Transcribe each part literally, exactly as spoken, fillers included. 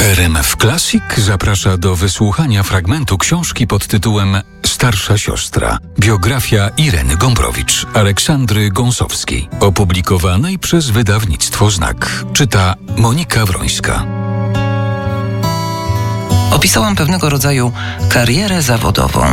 R M F Classic zaprasza do wysłuchania fragmentu książki pod tytułem Starsza siostra. Biografia Ireny Gombrowicz, Aleksandry Gąsowskiej, opublikowanej przez wydawnictwo Znak. Czyta Monika Wrońska. Opisałam pewnego rodzaju karierę zawodową.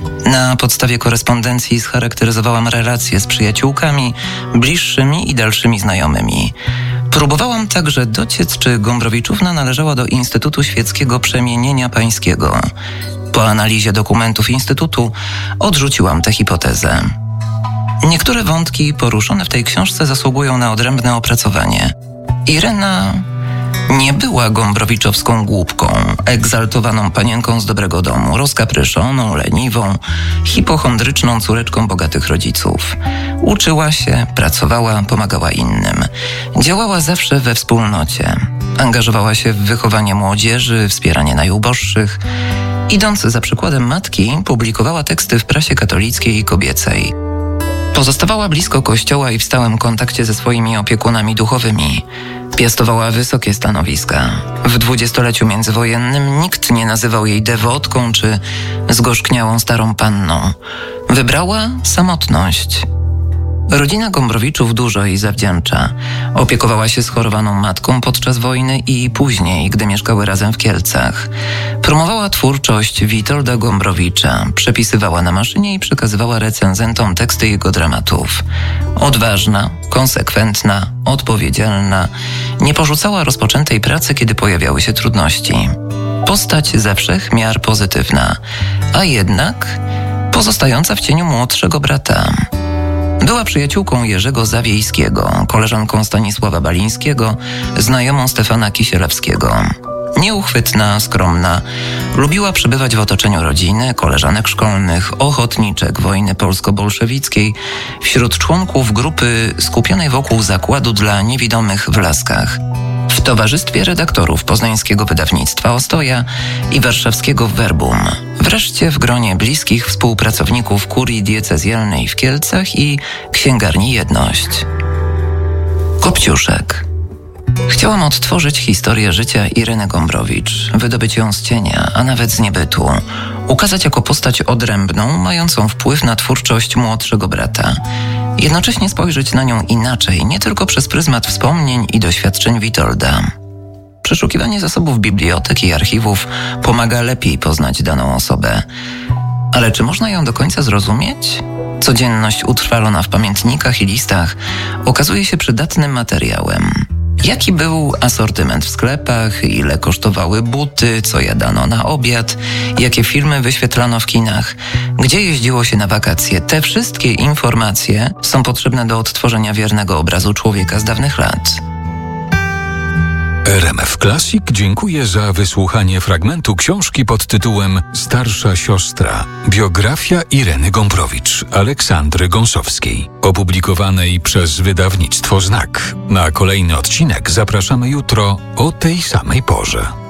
Na podstawie korespondencji scharakteryzowałam relacje z przyjaciółkami, bliższymi i dalszymi znajomymi. Próbowałam także dociec, czy Gombrowiczówna należała do Instytutu Świeckiego Przemienienia Pańskiego. Po analizie dokumentów Instytutu odrzuciłam tę hipotezę. Niektóre wątki poruszone w tej książce zasługują na odrębne opracowanie. Irena nie była gombrowiczowską głupką, egzaltowaną panienką z dobrego domu, rozkapryszoną, leniwą, hipochondryczną córeczką bogatych rodziców. Uczyła się, pracowała, pomagała innym. Działała zawsze we wspólnocie. Angażowała się w wychowanie młodzieży, wspieranie najuboższych. Idąc za przykładem matki, publikowała teksty w prasie katolickiej i kobiecej. Pozostawała blisko kościoła i w stałym kontakcie ze swoimi opiekunami duchowymi. Piastowała wysokie stanowiska. W dwudziestoleciu międzywojennym nikt nie nazywał jej dewotką czy zgorzkniałą starą panną. Wybrała samotność. Rodzina Gombrowiczów dużo jej zawdzięcza. Opiekowała się schorowaną matką podczas wojny i później, gdy mieszkały razem w Kielcach. Promowała twórczość Witolda Gombrowicza, przepisywała na maszynie i przekazywała recenzentom teksty jego dramatów. Odważna, konsekwentna, odpowiedzialna, nie porzucała rozpoczętej pracy, kiedy pojawiały się trudności. Postać ze wszech miar pozytywna, a jednak pozostająca w cieniu młodszego brata. Była przyjaciółką Jerzego Zawiejskiego, koleżanką Stanisława Balińskiego, znajomą Stefana Kisielewskiego. Nieuchwytna, skromna, lubiła przebywać w otoczeniu rodziny, koleżanek szkolnych, ochotniczek wojny polsko-bolszewickiej, wśród członków grupy skupionej wokół zakładu dla niewidomych w Laskach. W towarzystwie redaktorów poznańskiego wydawnictwa Ostoja i warszawskiego Verbum. Wreszcie w gronie bliskich współpracowników kurii diecezjalnej w Kielcach i księgarni Jedność. Kopciuszek. Chciałam odtworzyć historię życia Ireny Gombrowicz, wydobyć ją z cienia, a nawet z niebytu, ukazać jako postać odrębną, mającą wpływ na twórczość młodszego brata. Jednocześnie spojrzeć na nią inaczej, nie tylko przez pryzmat wspomnień i doświadczeń Witolda. Przeszukiwanie zasobów bibliotek i archiwów pomaga lepiej poznać daną osobę. Ale czy można ją do końca zrozumieć? Codzienność utrwalona w pamiętnikach i listach okazuje się przydatnym materiałem. Jaki był asortyment w sklepach, ile kosztowały buty, co jadano na obiad, jakie filmy wyświetlano w kinach, gdzie jeździło się na wakacje. Te wszystkie informacje są potrzebne do odtworzenia wiernego obrazu człowieka z dawnych lat. R M F Classic dziękuję za wysłuchanie fragmentu książki pod tytułem Starsza siostra. Biografia Ireny Gombrowicz, Aleksandry Gąsowskiej, opublikowanej przez wydawnictwo Znak. Na kolejny odcinek zapraszamy jutro o tej samej porze.